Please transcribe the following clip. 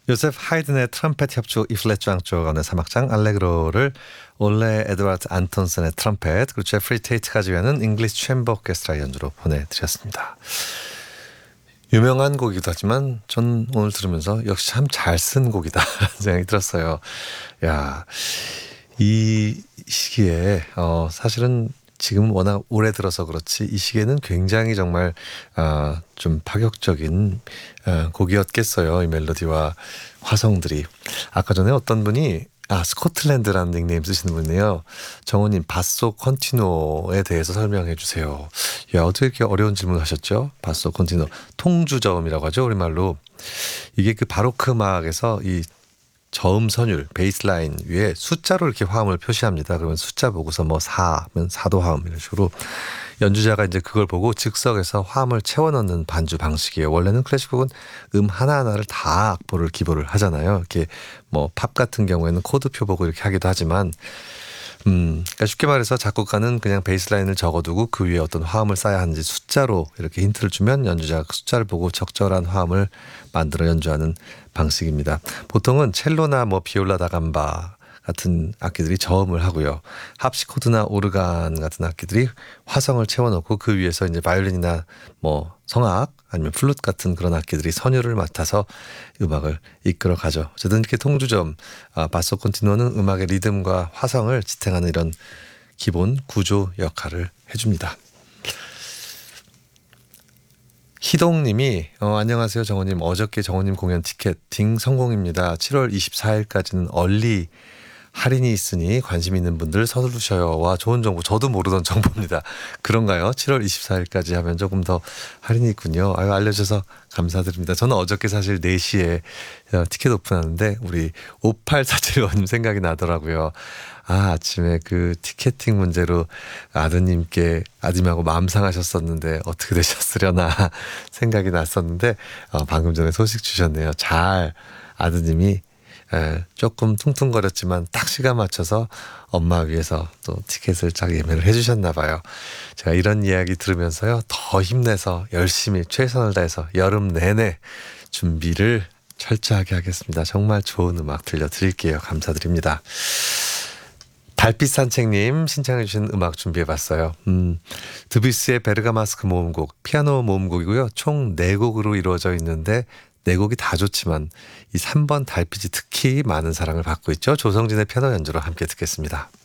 요셉 하이든의 트럼펫 협주 이플랫 장조건의 3악장 알레그로를 올레 에드와드 안톤슨의 트럼펫 그리고 제프리 테이트가 지휘하는 잉글리시 챔버 오케스트라 연주로 보내드렸습니다. 유명한 곡이기도 하지만 전 오늘 들으면서 역시 참 잘 쓴 곡이다라는 생각이 들었어요. 야, 이 시기에 사실은 지금 워낙 오래 들어서 그렇지 이 시기에는 굉장히 정말 좀 파격적인 곡이었겠어요. 이 멜로디와 화성들이. 아까 전에 어떤 분이 스코틀랜드라는 닉네임 쓰시는 분이에요. 정호님 바소 컨티노에 대해서 설명해 주세요. 야, 어떻게 이렇게 어려운 질문을 하셨죠? 바소 컨티노 통주저음이라고 하죠, 우리말로. 이게 그 바로크 음악에서 이 저음 선율, 베이스라인 위에 숫자로 이렇게 화음을 표시합니다. 그러면 숫자 보고서 뭐 4면 4도 화음 이런 식으로 연주자가 이제 그걸 보고 즉석에서 화음을 채워 넣는 반주 방식이에요. 원래는 클래식곡은 하나하나를 다 악보를 기보를 하잖아요. 이렇게 뭐 팝 같은 경우에는 코드표 보고 이렇게 하기도 하지만 그러니까 쉽게 말해서 작곡가는 그냥 베이스라인을 적어두고 그 위에 어떤 화음을 쌓아야 하는지 숫자로 이렇게 힌트를 주면 연주자가 그 숫자를 보고 적절한 화음을 만들어 연주하는 방식입니다. 보통은 첼로나 뭐 비올라 다감바 같은 악기들이 저음을 하고요. 합시코드나 오르간 같은 악기들이 화성을 채워넣고 그 위에서 이제 바이올린이나 뭐 성악 아니면 플룻 같은 그런 악기들이 선율을 맡아서 음악을 이끌어 가죠. 어쨌든 이렇게 통주점 바소 콘티노는 음악의 리듬과 화성을 지탱하는 이런 기본 구조 역할을 해줍니다. 희동님이 안녕하세요 정호님. 어저께 정호님 공연 티켓팅 성공입니다. 7월 24일까지는 얼리 할인이 있으니 관심 있는 분들 서두르셔요. 와, 좋은 정보. 저도 모르던 정보입니다. 그런가요? 7월 24일까지 하면 조금 더 할인이 있군요. 아유, 알려주셔서 감사드립니다. 저는 어저께 사실 4시에 티켓 오픈하는데 우리 5847원님 생각이 나더라고요. 아침에 그 티켓팅 문제로 아드님하고 마음 상하셨었는데 어떻게 되셨으려나 생각이 났었는데 방금 전에 소식 주셨네요. 잘 아드님이 조금 퉁퉁거렸지만 딱 시간 맞춰서 엄마 위해서 또 티켓을 쫙 예매를 해주셨나 봐요. 제가 이런 이야기 들으면서요. 더 힘내서 열심히 최선을 다해서 여름 내내 준비를 철저하게 하겠습니다. 정말 좋은 음악 들려드릴게요. 감사드립니다. 달빛 산책님 신청해 주신 음악 준비해봤어요. 드뷔시의 베르가마스크 모음곡, 피아노 모음곡이고요. 총 4곡으로 이루어져 있는데 4곡이 다 좋지만 이 3번 달빛이 특히 많은 사랑을 받고 있죠. 조성진의 피아노 연주로 함께 듣겠습니다.